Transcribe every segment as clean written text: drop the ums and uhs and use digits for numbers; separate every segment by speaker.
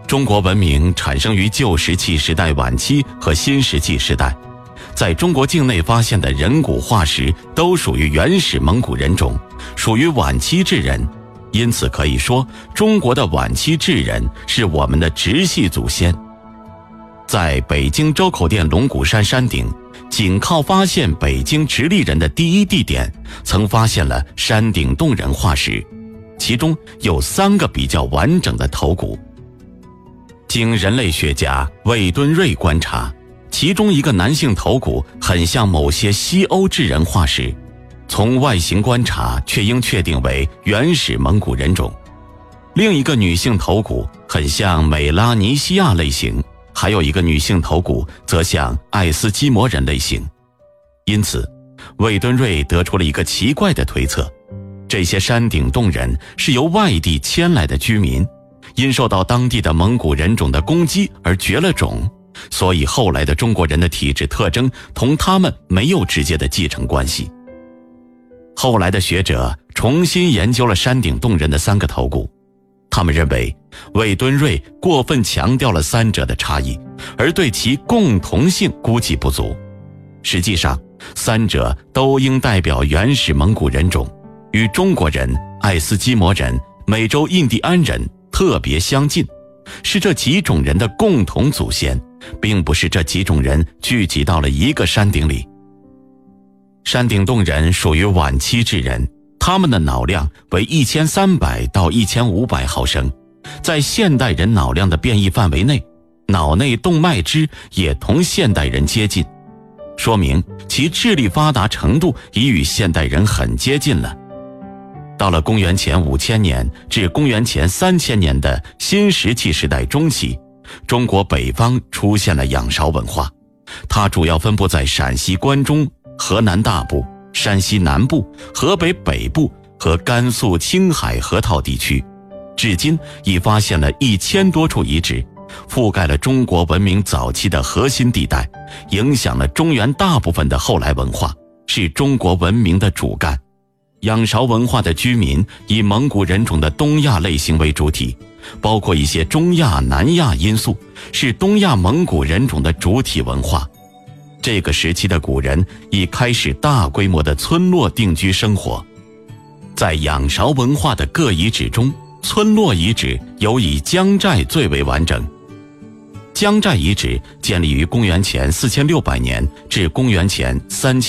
Speaker 1: 中国文明产生于旧石器时代晚期和新石器时代，在中国境内发现的人骨化石都属于原始蒙古人种，属于晚期智人，因此可以说中国的晚期智人是我们的直系祖先。在北京周口店龙骨山山顶，仅靠发现北京直隶人的第一地点，曾发现了山顶洞人化石，其中有3个比较完整的头骨。经人类学家魏敦瑞观察，其中一个男性头骨很像某些西欧智人化石，从外形观察却应确定为原始蒙古人种。另一个女性头骨很像美拉尼西亚类型，还有一个女性头骨则像爱斯基摩人类型。因此，魏敦瑞得出了一个奇怪的推测，这些山顶洞人是由外地迁来的居民，因受到当地的蒙古人种的攻击而绝了种，所以后来的中国人的体质特征同他们没有直接的继承关系。后来的学者重新研究了山顶洞人的3个头骨，他们认为魏敦瑞过分强调了3者的差异，而对其共同性估计不足。实际上，3者都应代表原始蒙古人种，与中国人、爱斯基摩人、美洲印第安人特别相近，是这几种人的共同祖先，并不是这几种人聚集到了一个山顶里。山顶洞人属于晚期智人，他们的脑量为1300到1500毫升，在现代人脑量的变异范围内，脑内动脉支也同现代人接近，说明其智力发达程度已与现代人很接近了。到了公元前5000年至公元前3000年的新石器时代中期，中国北方出现了仰韶文化，它主要分布在陕西关中、河南大部、山西南部、河北北部和甘肃青海河套地区，至今已发现了1000多处遗址，覆盖了中国文明早期的核心地带，影响了中原大部分的后来文化，是中国文明的主干。仰韶文化的居民以蒙古人种的东亚类型为主体，包括一些中亚、南亚因素，是东亚蒙古人种的主体文化。这个时期的古人已开始大规模的村落定居生活。在仰韶文化的各遗址中，村落遗址有以姜寨最为完整。姜寨遗址建立于公元前4600年至公元前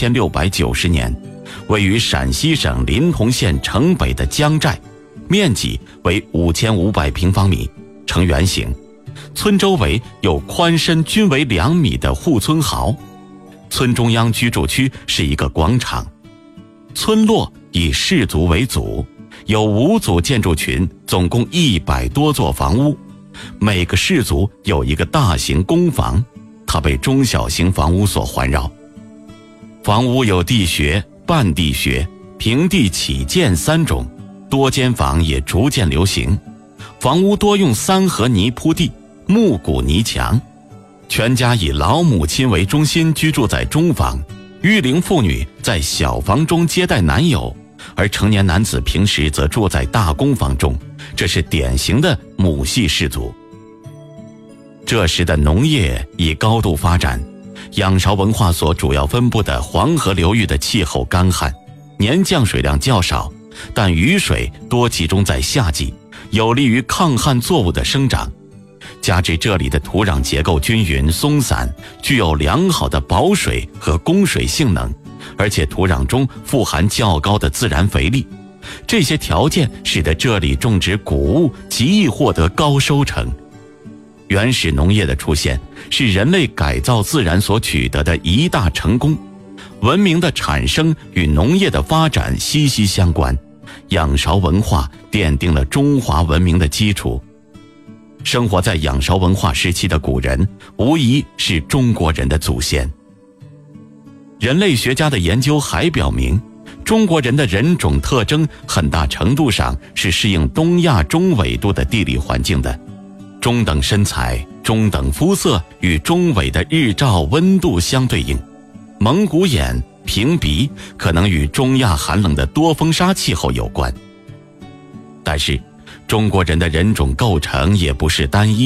Speaker 1: 3690年，位于陕西省临潼县城北的姜寨，面积为5500平方米，呈圆形。村周围有宽深均为2米的护村壕，村中央居住区是一个广场。村落以氏族为祖，有5组建筑群，总共100多座房屋，每个氏族有一个大型公房，它被中小型房屋所环绕。房屋有地穴、半地穴、平地起建3种，多间房也逐渐流行。房屋多用3合泥铺地，木骨泥墙，全家以老母亲为中心居住在中房，育龄妇女在小房中接待男友，而成年男子平时则住在大公房中，这是典型的母系氏族。这时的农业已高度发展，仰韶文化所主要分布的黄河流域的气候干旱，年降水量较少，但雨水多集中在夏季，有利于抗旱作物的生长。加之这里的土壤结构均匀松散，具有良好的保水和供水性能，而且土壤中富含较高的自然肥力，这些条件使得这里种植谷物极易获得高收成。原始农业的出现是人类改造自然所取得的一大成功，文明的产生与农业的发展息息相关，仰韶文化奠定了中华文明的基础。生活在仰韶文化时期的古人，无疑是中国人的祖先。人类学家的研究还表明，中国人的人种特征很大程度上是适应东亚中纬度的地理环境的。中等身材、中等肤色与中纬的日照温度相对应，蒙古眼、平鼻可能与中亚寒冷的多风沙气候有关。但是，中国人的人种构成也不是单一